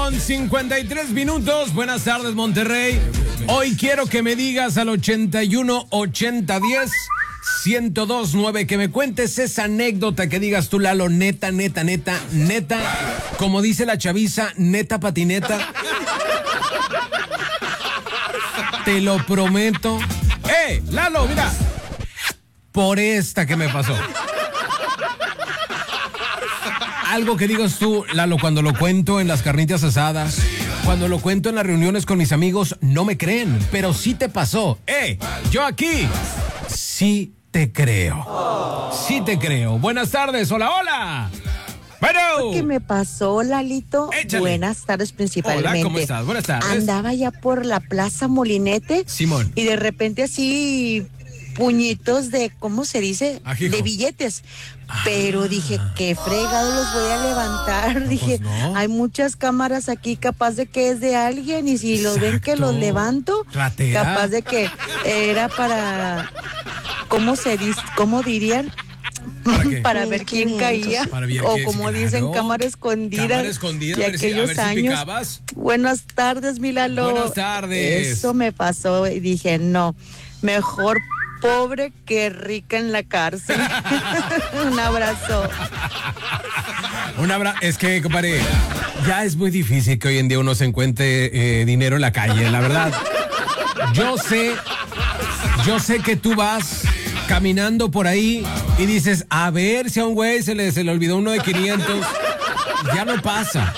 8:53. Buenas tardes, Monterrey. Hoy quiero que me digas al 81 80 10 1029 que me cuentes esa anécdota, que digas tú, Lalo, neta, como dice la chaviza, neta patineta. Te lo prometo. Lalo, mira, por esta que me pasó. Algo que digas tú, Lalo, cuando lo cuento en las carnitas asadas, cuando lo cuento en las reuniones con mis amigos, no me creen, pero sí te pasó. Yo aquí sí te creo. Sí te creo. Buenas tardes, hola. Bueno. ¿Qué me pasó, Lalito? Échale. Buenas tardes principalmente. Hola, ¿cómo estás? Buenas tardes. Andaba ya por la Plaza Molinete. Simón. Y de repente así puñitos de, ¿cómo se dice? Ajijo. De billetes. Pero dije, qué fregado los voy a levantar. Dije, no. hay muchas cámaras aquí, capaz de que es de alguien. Y si los ven que los levanto, Ratera. capaz de que era para, ¿cómo dirían? Para ver quién caía, o como dicen, cámara escondida. Cámara escondida, de a ver si aquellos años. picabas. Buenas tardes, mi Lalo. Buenas tardes. Eso me pasó y dije, no, mejor pobre que rica en la cárcel. Un abrazo. Es que, compadre, ya es muy difícil que hoy en día uno se encuentre dinero en la calle, la verdad. Yo sé que tú vas caminando por ahí y dices, a ver si a un güey se le olvidó uno de 500. Ya no pasa.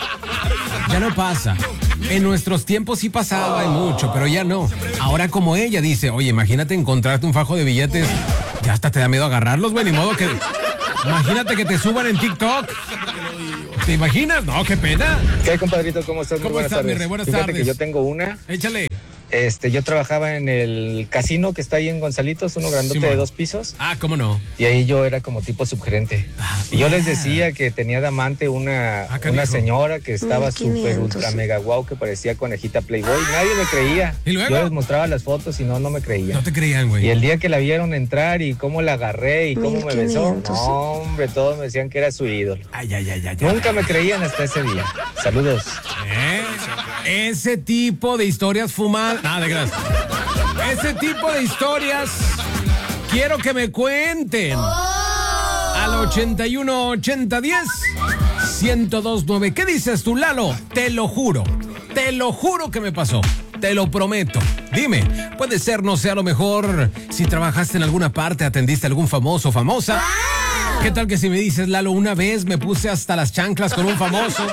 En nuestros tiempos sí pasaba mucho, pero ya no. Ahora, como ella dice, oye, imagínate encontrarte un fajo de billetes, ya hasta te da miedo agarrarlos, güey, ni modo que... Imagínate que te suban en TikTok. ¿Te imaginas? No, qué pena. ¿Qué hay, compadrito? ¿Cómo estás? ¿Cómo estás, mi rey? Buenas Fíjate tardes. que yo tengo una. Échale. Yo trabajaba en el casino que está ahí en Gonzalitos, uno grandote Simón. de 2 pisos. ¿Cómo no? Y ahí yo era como tipo subgerente. Y yo les decía que tenía de amante una señora que estaba súper ultra mega guau, que parecía conejita Playboy. Nadie me creía. ¿Y luego? Yo les mostraba las fotos y no me creían. No te creían, güey. Y el día que la vieron entrar y cómo la agarré y cómo me besó, 1500. no, hombre, todos me decían que era su ídolo. Ay. Nunca me creían hasta ese día. Saludos. Ese tipo de historias fumadas. Nada de gracia. Ese tipo de historias quiero que me cuenten. Al 81 80 10 1029. ¿Qué dices tú, Lalo? Te lo juro que me pasó. Te lo prometo. Dime, puede ser, no sé, a lo mejor si trabajaste en alguna parte, atendiste a algún famoso o famosa. ¿Qué tal que si me dices, Lalo, una vez me puse hasta las chanclas con un famoso?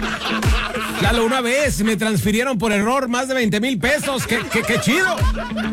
Lalo, una vez me transfirieron por error más de 20,000 pesos. ¡Qué chido!